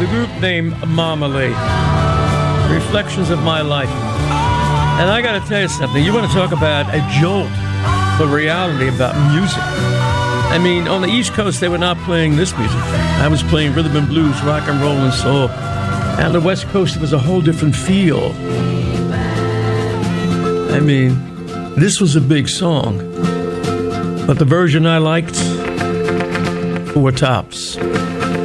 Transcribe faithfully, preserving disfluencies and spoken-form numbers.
the group named Marmalade. Reflections of My Life. And I got to tell you something. You want to talk about a jolt for reality about music. I mean, on the East Coast, they were not playing this music. I was playing rhythm and blues, rock and roll, and soul. And on the West Coast, it was a whole different feel. I mean, this was a big song. But the version I liked, Four Tops.